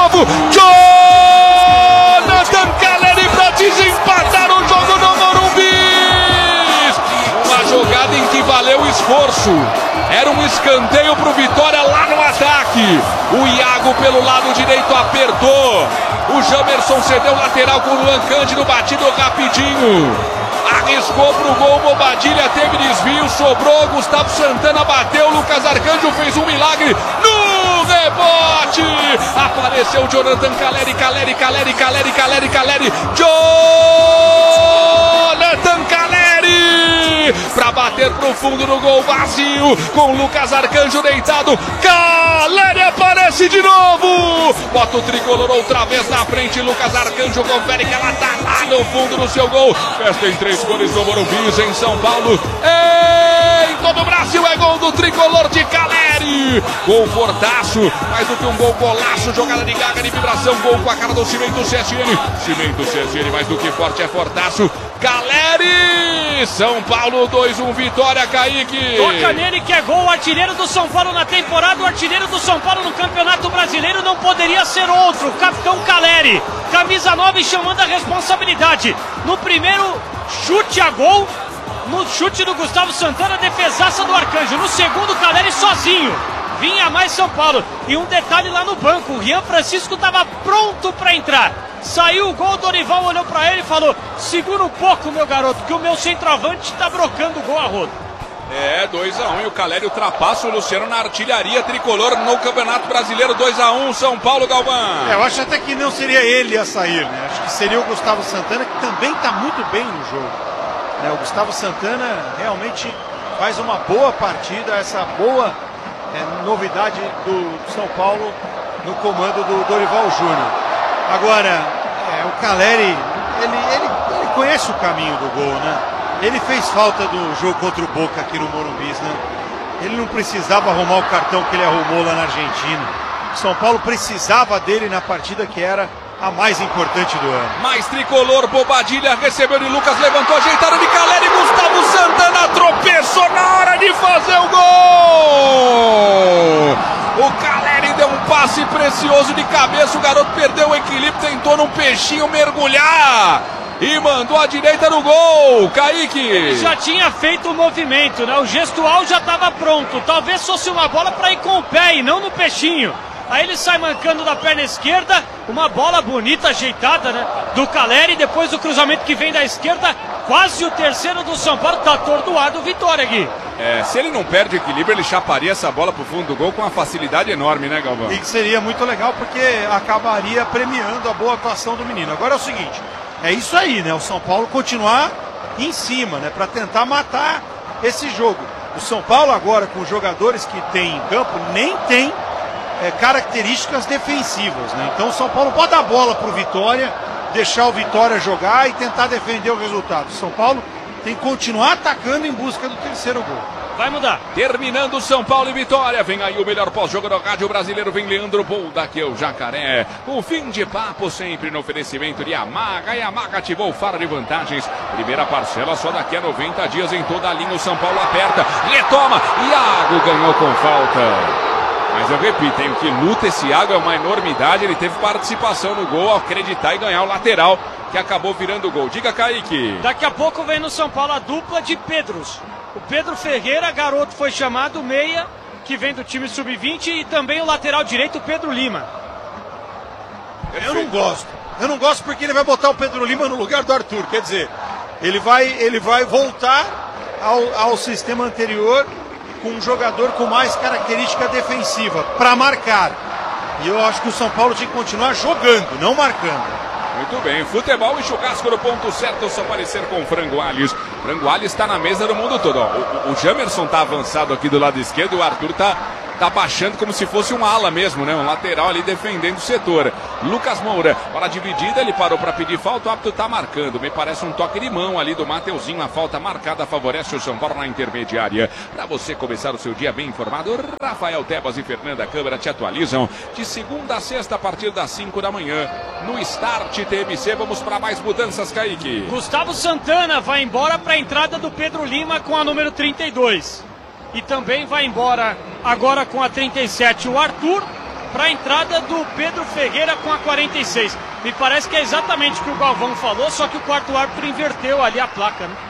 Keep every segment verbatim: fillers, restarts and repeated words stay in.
novo. Jonathan Caleri para desempatar o jogo no Morumbi. Uma jogada em que valeu o esforço. Era um escanteio para o Vitória lá no ataque. O Iago pelo lado direito apertou. O Jamerson cedeu lateral com o Luan Cândido, batido rapidinho. Arriscou pro gol, Bobadilha teve desvio, sobrou, Gustavo Santana bateu, Lucas Arcanjo fez um milagre no rebote. Apareceu Jonathan Caleri, Caleri, Caleri, Caleri, Caleri, Caleri. Jonathan Caleri para bater pro fundo no gol vazio, com Lucas Arcanjo deitado. Caleri aparece de novo. Bota o tricolor outra vez na frente, Lucas Arcanjo confere que ela tá lá no fundo do seu gol. Festa em três cores do Morumbi, em São Paulo. Em todo o Brasil é gol do tricolor de Caleri. Gol fortaço, mais do que um gol, golaço, jogada de garra, de vibração, gol com a cara do Cimento C S N. Cimento C S N, mais do que forte, é fortaço. Caleri, São Paulo dois a um, Vitória, Kaique. Toca nele que é gol, o artilheiro do São Paulo na temporada, o artilheiro do São Paulo no Campeonato Brasileiro não poderia ser outro, o capitão Caleri. Camisa nove chamando a responsabilidade. No primeiro chute a gol, no chute do Gustavo Santana, defesaça do Arcanjo. No segundo, Caleri sozinho. Vinha mais São Paulo. E um detalhe lá no banco, o Rian Francisco estava pronto para entrar. Saiu o gol, o Dorival olhou para ele e falou: segura um pouco, meu garoto, que o meu centroavante está brocando o gol a rodo. É, dois a um, e o Caleri ultrapassa o Luciano na artilharia tricolor no Campeonato Brasileiro. Dois a um, São Paulo, Galvão. É, eu acho até que não seria ele a sair, né? Acho que seria o Gustavo Santana, que também está muito bem no jogo. Né? O Gustavo Santana realmente faz uma boa partida, essa boa é, novidade do São Paulo no comando do Dorival Júnior. Agora, é, o Caleri, ele, ele, ele conhece o caminho do gol, né? Ele fez falta do jogo contra o Boca aqui no Morumbi, né? Ele não precisava arrumar o cartão que ele arrumou lá na Argentina. São Paulo precisava dele na partida que era a mais importante do ano. Mais tricolor, Bobadilha recebeu de Lucas, levantou, ajeitaram de Caleri, Gustavo Santana tropeçou na hora de fazer o gol! O Caleri deu um passe precioso de cabeça, o garoto perdeu o equilíbrio, tentou num peixinho mergulhar e mandou a direita no gol. Kaique. Ele já tinha feito o movimento, né? O gestual já estava pronto. Talvez fosse uma bola para ir com o pé e não no peixinho. Aí ele sai mancando da perna esquerda, uma bola bonita, ajeitada, né? Do Caleri, depois do cruzamento que vem da esquerda, quase o terceiro do São Paulo, tá atordoado o Vitória aqui. É, se ele não perde equilíbrio, ele chaparia essa bola pro fundo do gol com uma facilidade enorme, né, Galvão? E seria muito legal, porque acabaria premiando a boa atuação do menino. Agora é o seguinte, é isso aí, né? O São Paulo continuar em cima, né? Para tentar matar esse jogo. O São Paulo agora, com os jogadores que tem em campo, nem tem é, características defensivas, né? Então o São Paulo pode dar bola pro Vitória, deixar o Vitória jogar e tentar defender o resultado. O São Paulo tem que continuar atacando em busca do terceiro gol. Vai mudar. Terminando São Paulo e Vitória. Vem aí o melhor pós-jogo do rádio brasileiro. Vem Leandro Bolda, que é o Jacaré. O fim de papo sempre no oferecimento de Yamaha. Yamaha ativou o faro de vantagens. Primeira parcela só daqui a noventa dias em toda a linha. O São Paulo aperta, retoma. Iago ganhou com falta. Mas eu repito, hein, o que luta esse Iago é uma enormidade. Ele teve participação no gol ao acreditar e ganhar o lateral, que acabou virando o gol. Diga, Kaique. Daqui a pouco vem no São Paulo a dupla de Pedros. O Pedro Ferreira, garoto, foi chamado, meia, que vem do time sub vinte, e também o lateral direito, o Pedro Lima. Eu não gosto. Eu não gosto porque ele vai botar o Pedro Lima no lugar do Arthur. Quer dizer, ele vai, ele vai voltar ao, ao sistema anterior com um jogador com mais característica defensiva, para marcar. E eu acho que o São Paulo tinha que continuar jogando, não marcando. Muito bem, futebol e churrasco no ponto certo, só aparecer com Frango Alhos. Frango Alhos está na mesa do mundo todo. Ó. O, o Jamerson está avançado aqui do lado esquerdo, o Arthur está tá baixando como se fosse um ala mesmo, né? Um lateral ali defendendo o setor. Lucas Moura, para a dividida, ele parou para pedir falta, o árbitro está marcando. Me parece um toque de mão ali do Mateuzinho, a falta marcada favorece o São Paulo na intermediária. Para você começar o seu dia bem informado, Rafael Tebas e Fernanda Câmara te atualizam de segunda a sexta a partir das cinco da manhã. No Start T M C, vamos para mais mudanças, Kaique. Gustavo Santana vai embora para a entrada do Pedro Lima com a número trinta e dois. E também vai embora agora com a trinta e sete o Arthur. para a entrada do Pedro Ferreira com a quarenta e seis. Me parece que é exatamente o que o Galvão falou, só que o quarto árbitro inverteu ali a placa, né?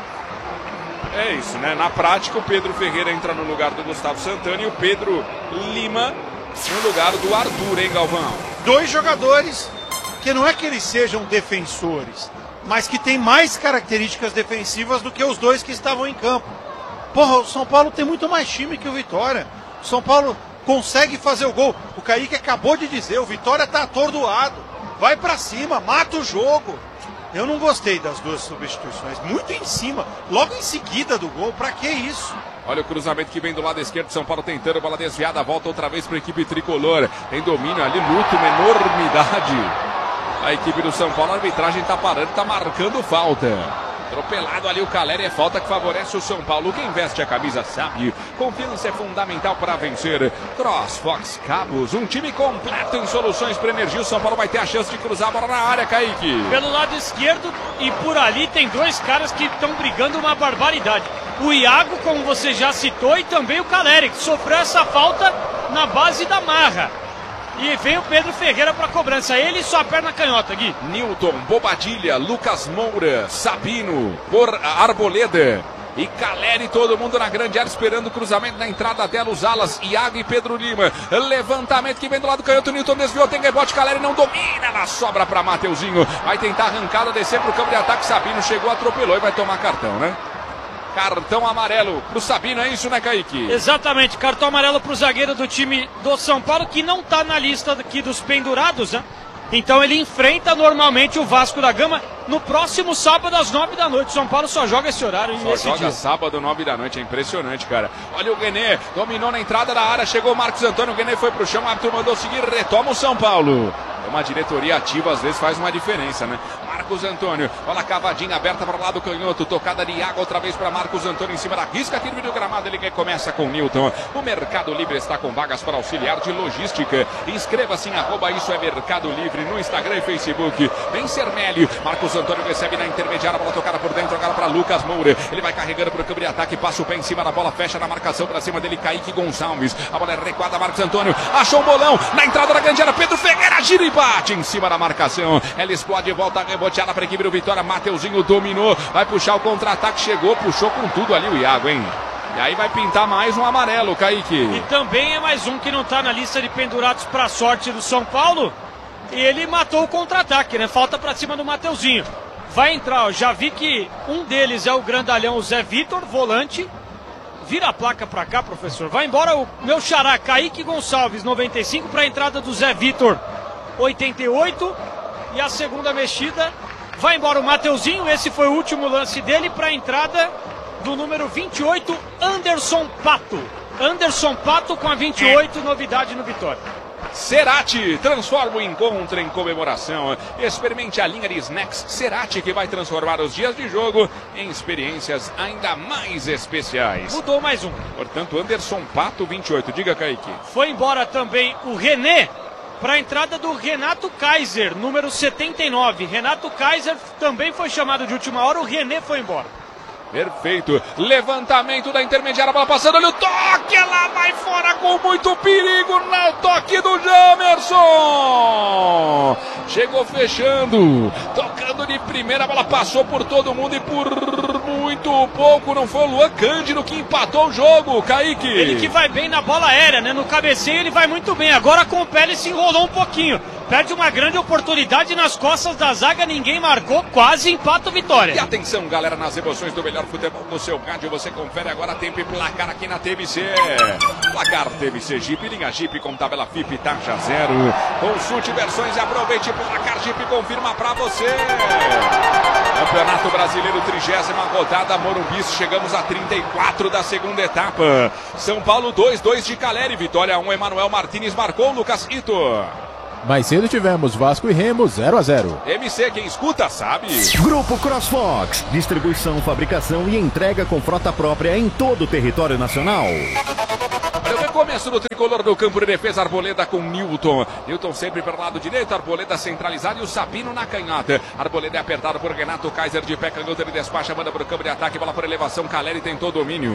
É isso, né? Na prática, o Pedro Ferreira entra no lugar do Gustavo Santana e o Pedro Lima no lugar do Arthur, hein, Galvão? Dois jogadores que não é que eles sejam defensores, mas que tem mais características defensivas do que os dois que estavam em campo. Porra, o São Paulo tem muito mais time que o Vitória. O São Paulo consegue fazer o gol. O Kaique acabou de dizer, o Vitória tá atordoado. Vai pra cima, mata o jogo. Eu não gostei das duas substituições. Muito em cima, logo em seguida do gol. Pra que isso? Olha o cruzamento que vem do lado esquerdo, São Paulo tentando, bola desviada, volta outra vez para a equipe tricolor. Tem domínio ali, luta, uma enormidade. A equipe do São Paulo, a arbitragem está parando, está marcando falta. Atropelado ali o Caleri, é falta que favorece o São Paulo. Quem veste a camisa sabe, confiança é fundamental para vencer. CrossFox Cabos, um time completo em soluções para energia. O São Paulo vai ter a chance de cruzar a bola na área, Kaique. Pelo lado esquerdo e por ali tem dois caras que estão brigando uma barbaridade. O Iago, como você já citou, e também o Caleri, que sofreu essa falta na base da marra. E vem o Pedro Ferreira para a cobrança. Ele e sua perna canhota, Gui. Newton, Bobadilha, Lucas Moura, Sabino, por Arboleda e Caleri, todo mundo na grande área esperando o cruzamento na entrada dela, os alas, Iago e Pedro Lima. Levantamento que vem do lado canhoto, Newton desviou, tem rebote, Caleri não domina, ela sobra para Mateuzinho. Vai tentar arrancada, descer para o campo de ataque, Sabino chegou, atropelou e vai tomar cartão, né? Cartão amarelo pro Sabino, é isso, né, Kaique? Exatamente, cartão amarelo pro zagueiro do time do São Paulo, que não tá na lista aqui dos pendurados, né? Então ele enfrenta normalmente o Vasco da Gama no próximo sábado às nove da noite. São Paulo só joga esse horário. Só joga dia. Sábado, nove da noite, é impressionante, cara. Olha o Guené, dominou na entrada da área, chegou o Marcos Antônio, o Guené foi pro chão, o árbitro mandou seguir, retoma o São Paulo. Uma diretoria ativa, às vezes faz uma diferença, né? Marcos Antônio, bola cavadinha aberta para o lado canhoto, tocada de Iago outra vez para Marcos Antônio em cima da risca, aqui no gramado, ele começa com o Newton. O Mercado Livre está com vagas para auxiliar de logística. Inscreva-se em arroba isso é Mercado Livre no Instagram e Facebook. Vem Sermélio, Marcos Antônio recebe na intermediária, bola tocada por dentro, agora para Lucas Moura. Ele vai carregando para o campo de ataque, passa o pé em cima da bola, fecha na marcação para cima dele, Kaique Gonçalves. A bola é recuada, Marcos Antônio achou um bolão na entrada da grande área, Pedro Ferreira gira e bate em cima da marcação. Ela explode, volta reboteada para a equipe do Vitória. Mateuzinho dominou, vai puxar o contra-ataque, chegou, puxou com tudo ali o Iago, hein? E aí vai pintar mais um amarelo, Kaique. E também é mais um que não está na lista de pendurados para a sorte do São Paulo. E ele matou o contra-ataque, né? Falta para cima do Mateuzinho. Vai entrar, ó, já vi que um deles é o grandalhão, o Zé Vitor, volante. Vira a placa para cá, professor. Vai embora o meu xará, Kaique Gonçalves, noventa e cinco, para a entrada do Zé Vitor, oitenta e oito. E a segunda mexida, vai embora o Mateuzinho. Esse foi o último lance dele para a entrada do número vinte e oito, Anderson Pato. Anderson Pato com a vinte e oito, novidade no Vitória. Cerati, transforma o encontro em comemoração. Experimente a linha de snacks Cerati, que vai transformar os dias de jogo em experiências ainda mais especiais. Mudou mais um. Portanto, Anderson Pato, vinte e oito. Diga, Kaique. Foi embora também o René para a entrada do Renato Kaiser, número setenta e nove. Renato Kaiser também foi chamado de última hora, o René foi embora. Perfeito, levantamento da intermediária, bola passando, olha o toque, ela vai fora com muito perigo, no toque do Jamerson, chegou fechando, tocando de primeira, a bola passou por todo mundo e por muito pouco, não foi o Luan Cândido que empatou o jogo, Kaique. Ele que vai bem na bola aérea, né, no cabeceio ele vai muito bem, agora com o pé ele se enrolou um pouquinho. Perde uma grande oportunidade nas costas da zaga, ninguém marcou, quase empata o Vitória. E atenção, galera, nas emoções do melhor futebol no seu rádio, você confere agora tempo e placar aqui na T V C. Placar T V C Jeep, linha Jeep com tabela F I P, taxa zero. Consulte versões e aproveite, placar Jeep confirma pra você. Campeonato Brasileiro, trigésima rodada, Morumbi, chegamos a trinta e quatro da segunda etapa. São Paulo dois, dois de Caleri, Vitória um, Emanuel Martins marcou, Lucas Ito. Mais cedo tivemos Vasco e Remo zero a zero. M C, quem escuta sabe. Grupo CrossFox, distribuição, fabricação e entrega com frota própria em todo o território nacional. Olha o recomeço do tricolor do campo de defesa, Arboleda com Newton. Newton sempre pelo lado direito, Arboleda centralizado e o Sabino na canhota. Arboleda é apertado por Renato Kaiser de pé canhoto, ele despacha, manda para o campo de ataque, bola por elevação, Caleri tentou domínio.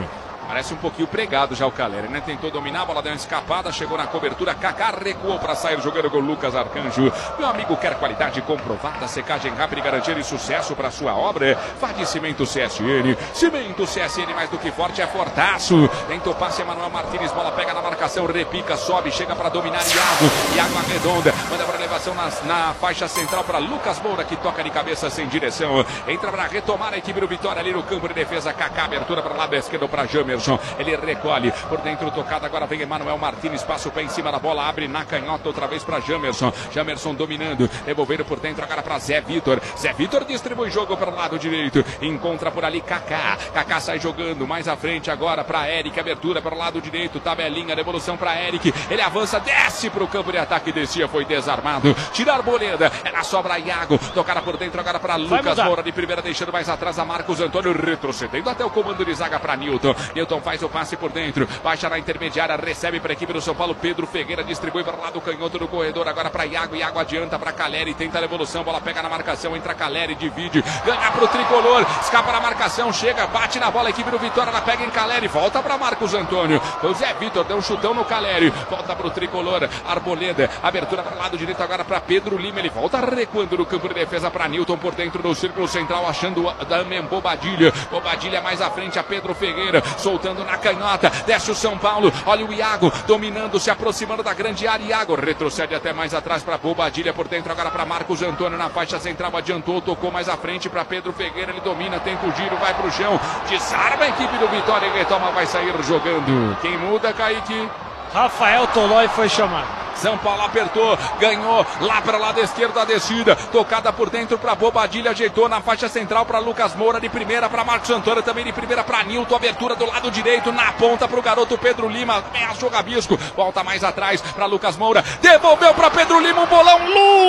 Parece um pouquinho pregado já o Caleri, né? Tentou dominar, a bola deu uma escapada, chegou na cobertura, Kaká recuou para sair jogando com o Lucas Arcanjo. Meu amigo quer qualidade comprovada, secagem rápida e garantia de sucesso para sua obra? Vá de Cimento C S N. Cimento C S N mais do que forte, é fortaço. Tentou passe, Emanuel Martins, bola pega na marcação, repica, sobe, chega para dominar Iago. Iago arredonda, manda para elevação na, na faixa central para Lucas Moura, que toca de cabeça sem direção. Entra para retomar a equipe do Vitória ali no campo de defesa, Kaká, abertura para o lado esquerdo para Jamerson. Ele recolhe por dentro, tocada, agora vem Emanuel Martins, passa o pé em cima da bola, abre na canhota outra vez para Jamerson. Jamerson dominando, devolvendo por dentro agora para Zé Vitor. Zé Vitor distribui jogo para o lado direito, encontra por ali Kaká. Kaká sai jogando mais à frente agora para Eric, abertura para o lado direito, tabelinha, devolução para Eric. Ele avança, desce para o campo de ataque, descia, foi desarmado. Tira a Arboleda, ela sobra Iago, tocada por dentro agora para Lucas Moura de primeira, deixando mais atrás a Marcos Antônio, retrocedendo até o comando de zaga para Newton. Newton faz o passe por dentro, baixa na intermediária, recebe para a equipe do São Paulo, Pedro Ferreira distribui para o lado canhoto do corredor, agora para Iago, Iago adianta para Caleri, tenta a evolução, bola pega na marcação, entra Caleri, divide, ganha para o tricolor, escapa na marcação, chega, bate na bola, a equipe do Vitória, ela pega em Caleri, volta para Marcos Antônio, o Zé Vitor deu um chutão no Caleri, volta para o tricolor, Arboleda, abertura para o lado direito agora para Pedro Lima, ele volta recuando no campo de defesa para Newton, por dentro do círculo central, achando também Bobadilha, Bobadilha mais à frente a Pedro Ferreira, soltando na canhota, desce o São Paulo, olha o Iago, dominando, se aproximando da grande área, Iago retrocede até mais atrás para Bobadilha, por dentro agora para Marcos Antônio, na faixa central, adiantou, tocou mais à frente para Pedro Ferreira, ele domina, tenta o giro, vai pro chão, desarma a equipe do Vitória e retoma, vai sair jogando. Quem muda, Kaique? Rafael Tolói foi chamado. São Paulo apertou, ganhou lá para o lado esquerdo a descida, tocada por dentro para Bobadilha, ajeitou na faixa central para Lucas Moura, de primeira para Marcos Antônio, também de primeira para Newton, abertura do lado direito, na ponta para o garoto Pedro Lima, ameaçou Gabisco, volta mais atrás para Lucas Moura, devolveu para Pedro Lima, um bolão,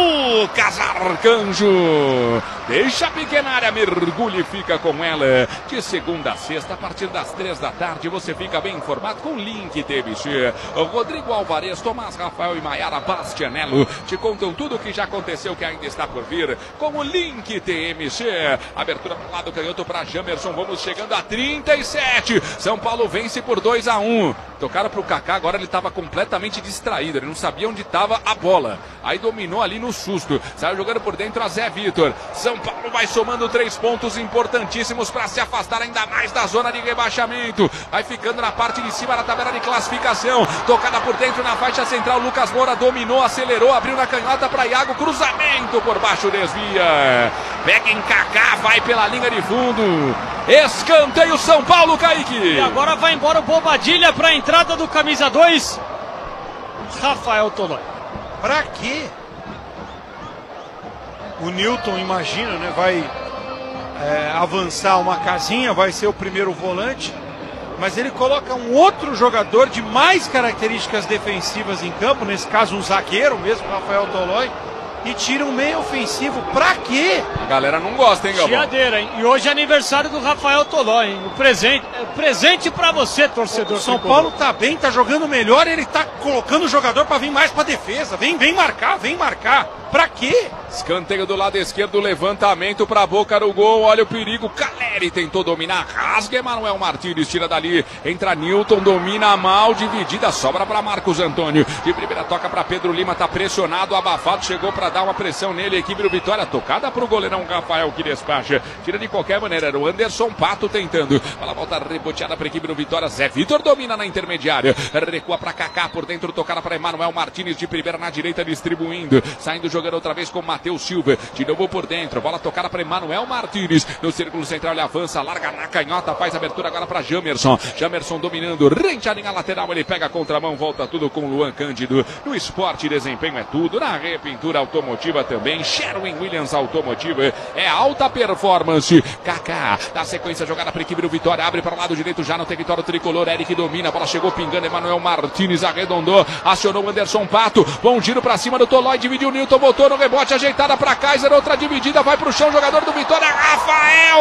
Lucas Arcanjo, deixa a pequena área, mergulha e fica com ela, de segunda a sexta, a partir das três da tarde, você fica bem informado com o Link T V C, Rodrigo Alvarez, Tomás Rafael e Maiara Bastianello te contam tudo o que já aconteceu, que ainda está por vir, com o Link T M C. Abertura para o lado canhoto para Jamerson, vamos chegando a trinta e sete. São Paulo vence por dois a um. Tocaram para o Kaká, agora ele estava completamente distraído, ele não sabia onde estava a bola. Aí dominou ali no susto, saiu jogando por dentro a Zé Vitor. São Paulo vai somando três pontos importantíssimos para se afastar ainda mais da zona de rebaixamento. Vai ficando na parte de cima da tabela de classificação. Tocada por dentro na faixa central, Lucas Moura dominou, acelerou, abriu na canhota para Iago, cruzamento por baixo, desvia. Pega em Kaká, vai pela linha de fundo. Escanteio São Paulo, Kaique. E agora vai embora o Bobadilha para a entrada do camisa dois, Rafael Tolói. Pra quê? O Newton, imagina, né? Vai é, avançar uma casinha, vai ser o primeiro volante. Mas ele coloca um outro jogador de mais características defensivas em campo, nesse caso um zagueiro mesmo, Rafael Tolói, e tira um meio ofensivo. Pra quê? A galera não gosta, hein, Galvão? Chiadeira, hein? E hoje é aniversário do Rafael Tolói, hein? O presente, é presente pra você, torcedor. O São Paulo tá bem, tá jogando melhor, ele tá colocando o jogador pra vir mais pra defesa. Vem, vem marcar, vem marcar. Pra quê? Escanteio do lado esquerdo, levantamento para a boca do gol, olha o perigo, Caleri tentou dominar, rasga Emanuel Martins, tira dali, entra Newton, domina mal, dividida, sobra para Marcos Antônio, de primeira toca para Pedro Lima, tá pressionado, abafado, chegou para dar uma pressão nele, equipe do Vitória, tocada para o goleirão Rafael que despacha, tira de qualquer maneira, era o Anderson Pato tentando, ela volta reboteada para a equipe do Vitória, Zé Vitor domina na intermediária, recua para Kaká, por dentro tocada para Emanuel Martins, de primeira na direita distribuindo, saindo jogando outra vez com Matheus Silva, de novo por dentro, bola tocada para Emanuel Martins, no círculo central ele avança, larga na canhota, faz abertura agora para Jamerson, Jamerson dominando, rente a linha lateral, ele pega a contramão, volta tudo com Luan Cândido, no esporte desempenho é tudo, na repintura automotiva também, Sherwin Williams Automotiva, é alta performance, Kaká, na sequência jogada para a equipe do Vitória, abre para o lado direito, já no território tricolor, Eric domina, a bola chegou pingando, Emanuel Martins arredondou, acionou o Anderson Pato, bom giro para cima do Tolói, dividiu o Newton, voltou no rebote, ajeitada para Kaiser, outra dividida, vai para o chão, jogador do Vitória, Rafael!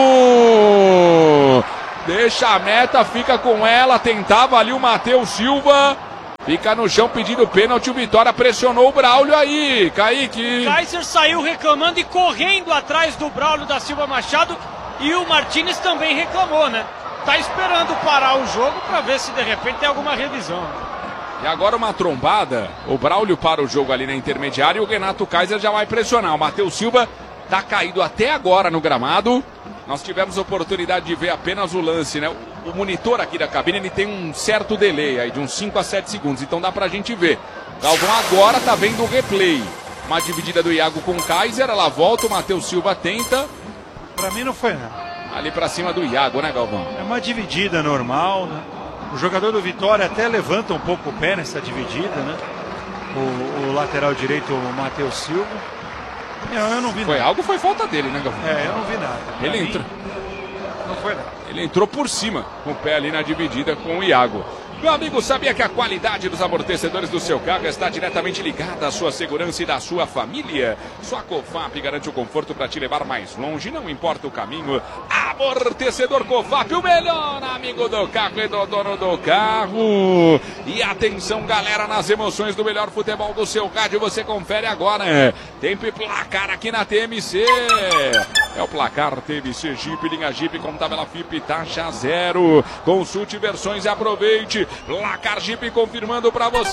Deixa a meta, fica com ela, tentava ali o Matheus Silva, fica no chão pedindo pênalti, o Vitória pressionou o Braulio aí, Kaique. Kaiser saiu reclamando e correndo atrás do Braulio da Silva Machado, e o Martins também reclamou, né? tá esperando parar o jogo para ver se de repente tem alguma revisão. E agora uma trombada, o Braulio para o jogo ali na intermediária e o Renato Kaiser já vai pressionar. O Matheus Silva tá caído até agora no gramado. Nós tivemos oportunidade de ver apenas o lance, né? O monitor aqui da cabine, ele tem um certo delay aí, de uns cinco a sete segundos, então dá pra gente ver. Galvão agora tá vendo o replay. Uma dividida do Iago com o Kaiser, ela volta, o Matheus Silva tenta. Pra mim não foi nada. Ali pra cima do Iago, né, Galvão? É uma dividida normal, né? O jogador do Vitória até levanta um pouco o pé nessa dividida, né? O, o lateral direito, o Matheus Silva. Não, eu não vi foi nada. algo, foi falta dele, né, Galvão? É, eu não vi nada. Pra Ele mim, entrou. Não foi nada. Ele entrou por cima, com o pé ali na dividida com o Iago. Meu amigo, sabia que a qualidade dos amortecedores do seu carro está diretamente ligada à sua segurança e da sua família? Só a Cofap garante o conforto para te levar mais longe, não importa o caminho. Amortecedor Cofap, o melhor amigo do carro e do dono do carro. E atenção, galera, nas emoções do melhor futebol do seu rádio, você confere agora. Tempo e placar aqui na T M C. É o placar T M C Jeep, linha Jeep com tabela F I P, taxa zero. Consulte versões e aproveite. Placar Jeep confirmando pra você.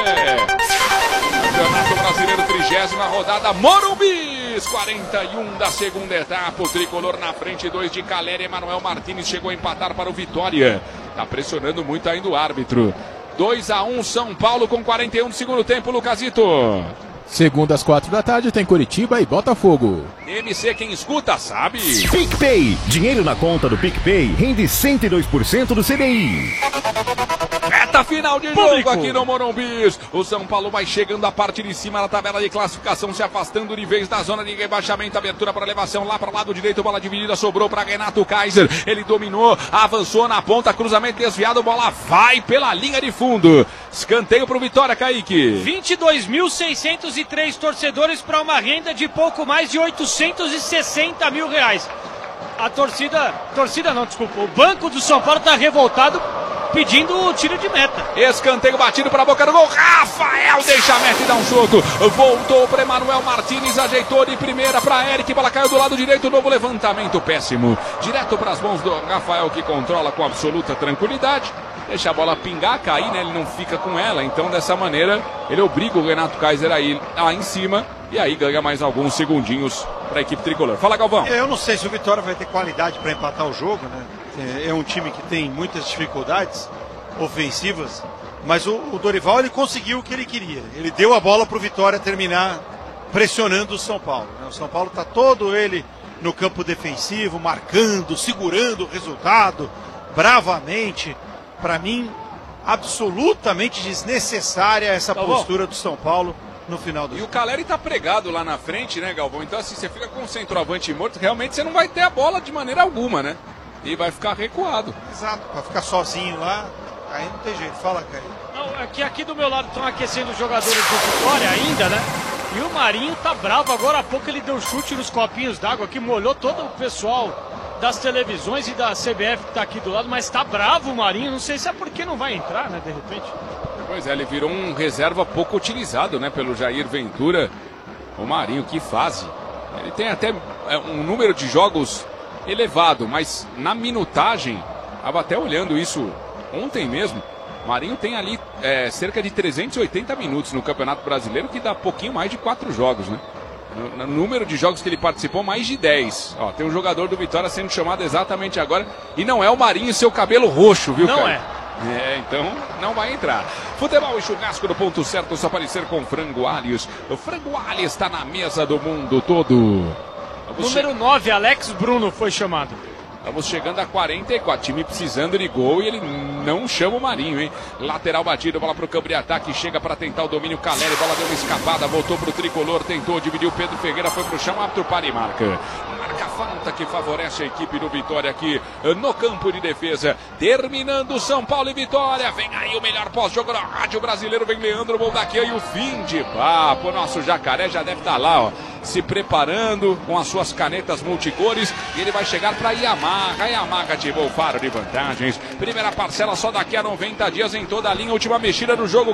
Campeonato Brasileiro, trigésima rodada, Morumbis, quarenta e um da segunda etapa. O tricolor na frente, dois de Caleri. Emanuel Martins chegou a empatar para o Vitória. Tá pressionando muito ainda o árbitro. dois a um São Paulo com quarenta e um do segundo tempo, Lucasito. Segunda às quatro da tarde tem Curitiba e Botafogo. M C, quem escuta sabe. PicPay. Dinheiro na conta do PicPay rende cento e dois por cento do C D I. Reta final de Público. jogo aqui no Morumbis. O São Paulo vai chegando a parte de cima na tabela de classificação, se afastando de vez da zona de rebaixamento. Abertura para elevação lá para o lado direito. Bola dividida, sobrou para Renato Kaiser. Ele dominou, avançou na ponta, cruzamento desviado. Bola vai pela linha de fundo. Escanteio para o Vitória, Kaique. vinte e dois mil seiscentos e três torcedores para uma renda de pouco mais de oitocentos e sessenta mil reais. A torcida, torcida não, desculpa, o banco do São Paulo está revoltado pedindo o tiro de meta. Escanteio batido para a boca do gol. Rafael deixa a meta e dá um soco. Voltou para Emanuel Martins, ajeitou de primeira para Eric. Bola caiu do lado direito, novo levantamento péssimo. Direto para as mãos do Rafael, que controla com absoluta tranquilidade. Deixa a bola pingar, cair, né? Ele não fica com ela. Então, dessa maneira, ele obriga o Renato Kaiser a ir lá em cima. E aí ganha mais alguns segundinhos para a equipe tricolor. Fala, Galvão. Eu não sei se o Vitória vai ter qualidade para empatar o jogo, né? É um time que tem muitas dificuldades ofensivas, mas o, o Dorival, ele conseguiu o que ele queria. Ele deu a bola para o Vitória terminar pressionando o São Paulo, né? O São Paulo está todo ele no campo defensivo, marcando, segurando o resultado, bravamente. Para mim, absolutamente desnecessária essa Galvão. postura do São Paulo no final do E jogo. o Caleri tá pregado lá na frente, né, Galvão? Então, assim, você fica com o centroavante morto, realmente você não vai ter a bola de maneira alguma, né? E vai ficar recuado. Exato, para ficar sozinho lá, aí não tem jeito. Fala, Caio. Não, é que aqui do meu lado estão aquecendo os jogadores do Vitória ainda, né? E o Marinho tá bravo. Agora há pouco ele deu chute nos copinhos d'água que molhou todo o pessoal das televisões e da C B F que tá aqui do lado, mas tá bravo o Marinho. Não sei se é porque não vai entrar, né, de repente. Pois é, ele virou um reserva pouco utilizado, né, pelo Jair Ventura. O Marinho, que fase. Ele tem até é, um número de jogos elevado, mas na minutagem, estava até olhando isso ontem mesmo, Marinho tem ali é, cerca de trezentos e oitenta minutos no Campeonato Brasileiro, que dá pouquinho mais de quatro jogos, né? No, no número de jogos que ele participou, mais de dez. Ó, tem um jogador do Vitória sendo chamado exatamente agora, e não é o Marinho, seu cabelo roxo, viu, Não cara? é. É, então não vai entrar. Futebol e churrasco no ponto certo, só aparecer com Frango Alhos. O Frango Alhos está na mesa do mundo todo. Vamos Número nove, Alex Bruno foi chamado. Estamos chegando a quarenta e quatro, time precisando de gol e ele não chama o Marinho, hein? Lateral batido, bola para o campo de ataque, chega para tentar o domínio, Caleri, bola deu uma escapada, voltou para o tricolor, tentou, dividiu, Pedro Ferreira foi para o chão, árbitro para e marca. Marca a falta que favorece a equipe do Vitória aqui no campo de defesa. Terminando São Paulo e Vitória, vem aí o melhor pós-jogo da Rádio Brasileiro, vem Leandro Boldaquia e o fim de papo. Nosso Jacaré já deve estar lá, ó, se preparando com as suas canetas multicores e ele vai chegar para Yamaha. A Yamaha ativou o faro de vantagens. Primeira parcela só daqui a noventa dias em toda a linha. Última mexida do jogo.